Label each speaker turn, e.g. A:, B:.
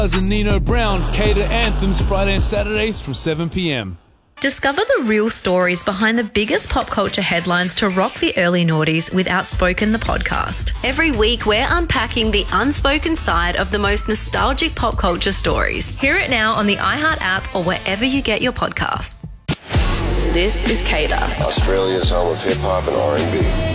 A: And Nino Brown cater anthems Friday and Saturdays from 7 p.m.
B: Discover the real stories behind the biggest pop culture headlines to rock the early noughties with Outspoken, the podcast.
C: Every week, we're unpacking the unspoken side of the most nostalgic pop culture stories.
B: Hear it now on the iHeart app or wherever you get your podcasts.
C: This is Cater,
D: Australia's home of hip-hop and R&B.